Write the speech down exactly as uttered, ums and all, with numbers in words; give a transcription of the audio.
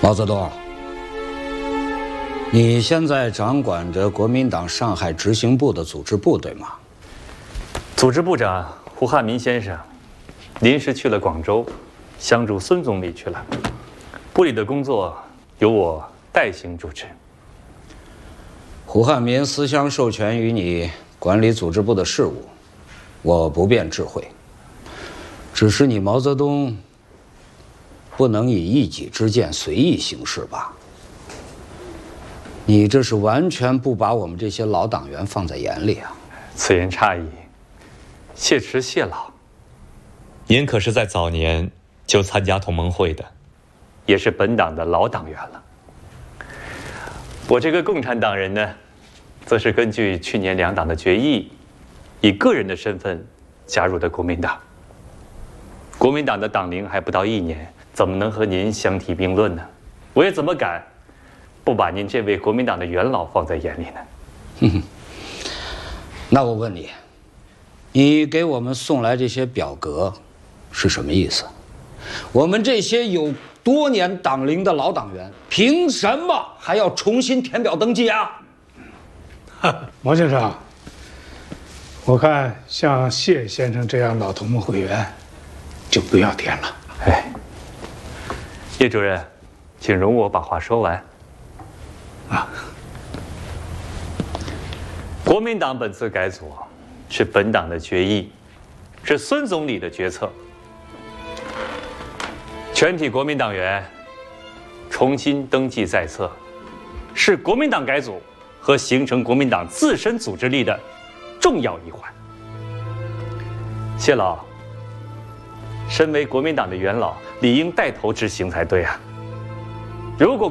毛泽东，你现在掌管着国民党上海执行部的组织部，对吗？ 组织部长胡汉民先生临时去了广州，相助孙总理去了。部里的工作由我代行主持。 胡汉民思乡授权于你管理组织部的事务，我不便置喙。只是你毛泽东不能以一己之见随意行事吧？你这是完全不把我们这些老党员放在眼里啊！ 此言差矣，谢迟谢老。 您可是在早年就参加同盟会的， 也是本党的老党员了。我这个共产党人呢，则是根据去年两党的决议，以个人的身份加入的国民党。国民党的党龄还不到一年，怎么能和您相提并论呢？我也怎么敢不把您这位国民党的元老放在眼里呢？ 哼哼，那我问你，你给我们送来这些表格是什么意思？我们这些有多年党龄的老党员，凭什么还要重新填表登记啊？ 毛先生，我看像谢先生这样老同盟会员，就不要填了。 哎，叶主任，请容我把话说完。 啊， 国民党本次改组是本党的决议，是孙总理的决策。全体国民党员重新登记在册，是国民党改组和形成国民党自身组织力的重要一环。谢老，身为国民党的元老，理应带头执行才对啊！如果